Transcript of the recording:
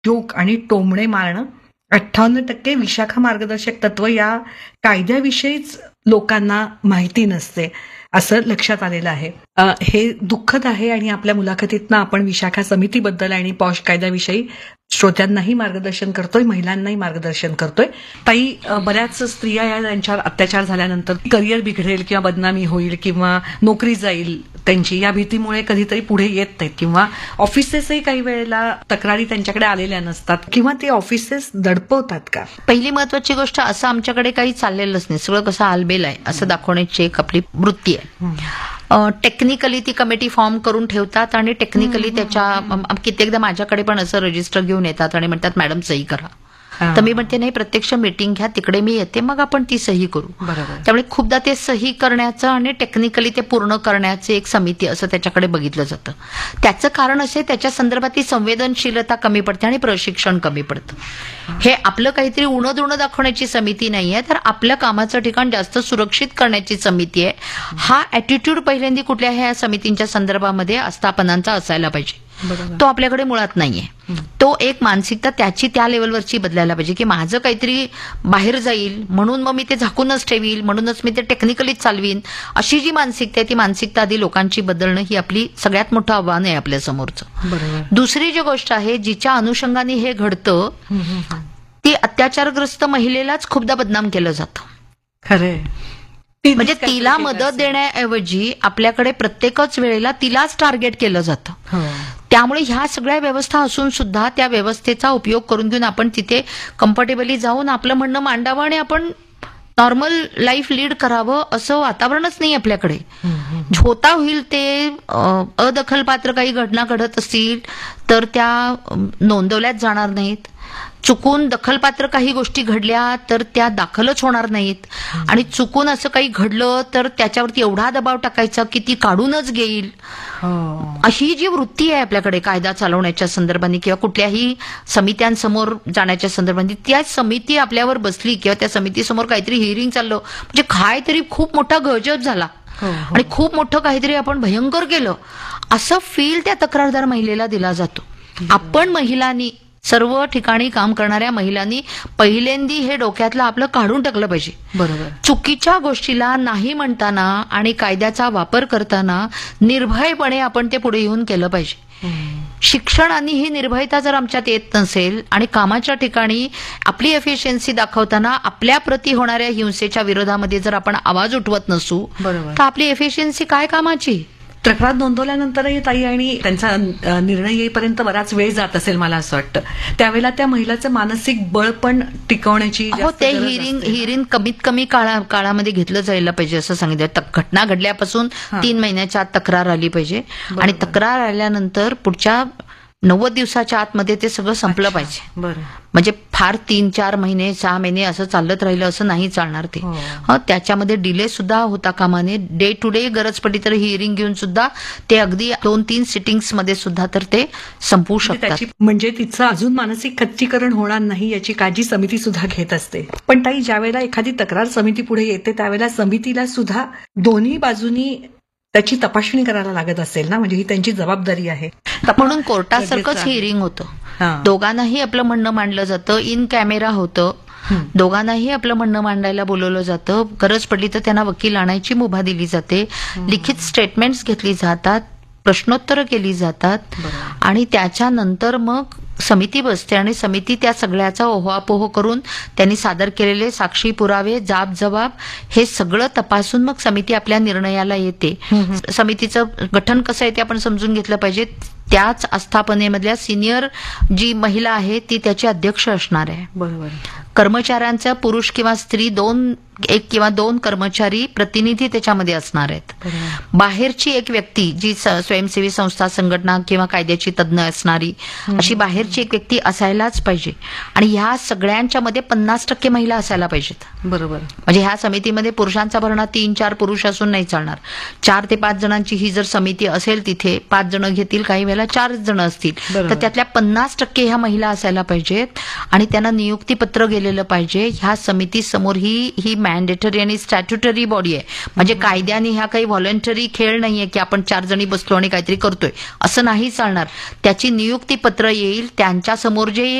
Joke आणि टोमणे मारणं, 58% विशाखा मार्गदर्शक तत्व या कायद्याविषयीच लोकांना माहिती नसते असं लक्षात आलेलं आहे. हे दुःखद आहे आणि आपल्या मुलाखतीतनं आपण विशाखा समितीबद्दल आणि पॉश कायद्याविषयी श्रोत्यांनाही मार्गदर्शन करतोय, महिलांनाही मार्गदर्शन करतोय. ताई, बऱ्याच स्त्रिया या त्यांच्यावर अत्याचार झाल्यानंतर करिअर बिघडेल किंवा बदनामी होईल किंवा नोकरी जाईल त्यांची, या भीतीमुळे कधीतरी पुढे येत नाहीत किंवा ऑफिसेसही काही वेळेला तक्रारी त्यांच्याकडे आलेल्या नसतात किंवा ते ऑफिसेस दडपवतात का? पहिली महत्वाची गोष्ट, असं आमच्याकडे काही चाललेलंच नाही, सगळं कसं आलबेल आहे असं दाखवण्याची एक आपली वृत्ती आहे. टेक्निकली ती कमिटी फॉर्म करून ठेवतात आणि टेक्निकली त्याच्या कित्येकदा माझ्याकडे पण असं रजिस्टर घेऊन येतात आणि म्हणतात मॅडम सही करा. तर मी म्हणते नाही, प्रत्यक्ष मीटिंग घ्या, तिकडे मी येते, मग आपण ती सही करू. त्यामुळे खूपदा ते सही करण्याचं आणि टेक्निकली ते पूर्ण करण्याचे एक समिती असं त्याच्याकडे बघितलं जातं. त्याचं कारण असे, त्याच्या संदर्भातली संवेदनशीलता कमी पडते आणि प्रशिक्षण कमी पडतं. हे आपलं काहीतरी उणं दुणं दाखवण्याची समिती नाहीये, तर आपल्या कामाचं ठिकाण जास्त सुरक्षित करण्याची समिती आहे. हा ऍटिट्यूड पहिल्यांदा कुठल्या ह्या समितींच्या संदर्भामध्ये आस्थापनांचा असायला पाहिजे. तो आपल्याकडे मुळात नाहीये. तो एक मानसिकता त्याची त्या लेवलवरची बदलायला पाहिजे की माझं काहीतरी बाहेर जाईल म्हणून मग मी ते झाकूनच ठेवील, म्हणूनच मी ते टेक्निकलीच चालवीन, अशी जी मानसिकता आहे ती मानसिकता आधी लोकांची बदलणं ही आपली सगळ्यात मोठं आव्हान आहे आपल्या समोरचं. दुसरी जी गोष्ट आहे जिच्या अनुषंगाने हे घडतं, ती अत्याचारग्रस्त महिलेलाच खूपदा बदनाम केलं जातं. खरंय. म्हणजे तिला मदत देण्याऐवजी आपल्याकडे प्रत्येकच वेळेला तिलाच टार्गेट केलं जातं. त्यामुळे ह्या सगळ्या व्यवस्था असून सुद्धा त्या व्यवस्थेचा उपयोग करून घेऊन आपण तिथे कम्फर्टेबली जाऊन आपलं म्हणणं मांडावं आणि आपण नॉर्मल लाईफ लीड करावं असं वातावरणच नाही आपल्याकडे. होता होईल ते अदखलपात्र काही घटना घडत असतील तर त्या नोंदवल्याच जाणार नाहीत. चुकून दखलपात्र काही गोष्टी घडल्या तर त्या दाखलच होणार नाहीत. आणि चुकून असं काही घडलं तर त्याच्यावरती एवढा दबाव टाकायचा की ती काढूनच घेईल. अशी जी वृत्ती आहे आपल्याकडे कायदा चालवण्याच्या संदर्भाने किंवा कुठल्याही समित्यांसमोर जाण्याच्या संदर्भाने, त्या समिती आपल्यावर बसली किंवा त्या समितीसमोर काहीतरी हिअरिंग चाललं म्हणजे काहीतरी खूप मोठा गजब झाला आणि खूप मोठं काहीतरी आपण भयंकर केलं असं फील त्या तक्रारदार महिलेला दिला जातो. आपण महिलांनी, सर्व ठिकाणी काम करणाऱ्या महिलांनी पहिल्यांदी हे डोक्यातलं आपलं काढून टाकलं पाहिजे. बरोबर. चुकीच्या गोष्टीला नाही म्हणताना आणि कायद्याचा वापर करताना निर्भयपणे आपण ते पुढे येऊन केलं पाहिजे. शिक्षण आणि ही निर्भयता जर आमच्यात येत नसेल आणि कामाच्या ठिकाणी आपली एफिशियन्सी दाखवताना आपल्या प्रती होणाऱ्या हिंसेच्या विरोधामध्ये जर आपण आवाज उठवत नसू तर आपली एफिशियन्सी काय कामाची. तक्रार नोंदवल्यानंतरही ताई आणि त्यांचा निर्णय येईपर्यंत बराच वेळ जात असेल मला असं वाटतं. त्यावेळेला त्या महिलाचं मानसिक बळ पण टिकवण्याची ते हिअरिंग कमीत कमी काळामध्ये घेतलं जायला पाहिजे असं सांगितलं. घटना घडल्यापासून 3 महिन्याच्या आत तक्रार आली पाहिजे आणि तक्रार आल्यानंतर पुढच्या 90 दिवसाच्या आतमध्ये ते सगळं संपलं पाहिजे. म्हणजे फार 3-4 महिने 6 महिने असं चालत राहिलं असं नाही चालणार ते. त्याच्यामध्ये डिले सुद्धा होता कामा नये. डे टू डे गरज पडली तर हिअरिंग घेऊन सुद्धा ते अगदी 2-3 सिटिंग्स मध्ये सुद्धा तर ते संपवू शकतात. म्हणजे तिचं अजून मानसिक खच्चीकरण होणार नाही याची काळजी समिती सुद्धा घेत असते. पण ताई, ज्यावेळेला एखादी तक्रार समिती पुढे येते त्यावेळेला समितीला सुद्धा दोन्ही बाजूनी त्याची तपासणी करायला लागत असेल ना, म्हणजे ही त्यांची जबाबदारी आहे. म्हणून कोर्टासारखंच हिअरिंग होतं. दोघांनाही आपलं म्हणणं मांडलं जातं, इन कॅमेरा होतं, दोघांनाही आपलं म्हणणं मांडायला बोलवलं जातं. गरज पडली तर त्यांना वकील आणायची मुभा दिली जाते, लिखित स्टेटमेंट्स घेतली जातात, प्रश्नोत्तरं केली जातात आणि त्याच्यानंतर मग समिती बसते आणि समिती त्या सगळ्याचा ओहापोह करून त्यांनी सादर केलेले साक्षी पुरावे, जाब जबाब हे सगळं तपासून मग समिती आपल्या निर्णयाला येते. समितीचं गठन कसं आहे ते आपण समजून घेतलं पाहिजे. त्याच आस्थापनेमधल्या सिनियर जी महिला आहे ती त्याची अध्यक्ष असणार आहे. बरोबर. कर्मचाऱ्यांचा पुरुष किंवा स्त्री 1 किंवा 2 कर्मचारी प्रतिनिधी त्याच्यामध्ये असणार आहेत. बाहेरची एक व्यक्ती जी स्वयंसेवी संस्था, संघटना किंवा कायद्याची तज्ज्ञ असणारी अशी बाहेरची एक व्यक्ती असायलाच पाहिजे. आणि ह्या सगळ्यांच्या मध्ये 50% महिला असायला पाहिजेत. बरोबर. म्हणजे ह्या समितीमध्ये पुरुषांचा भरणा 3-4 पुरुष असून नाही चालणार. 4 ते 5 जणांची ही जर समिती असेल तिथे 5 जण घेतील, काही वेळेला समितीला 4 जण असतील बरोबर. तर त्यातल्या 50% ह्या महिला असायला पाहिजेत आणि त्यांना नियुक्तीपत्र गेलेलं पाहिजे. ह्या समिती समोर ही मॅन्डेटरी आणि स्टॅट्युटरी बॉडी आहे. म्हणजे कायद्याने ह्या काही व्हॉलंटरी खेळ नाहीये की आपण 4 जणी बसलो आणि काहीतरी करतोय असं नाही चालणार. त्याची नियुक्तीपत्र येईल, त्यांच्या समोर जे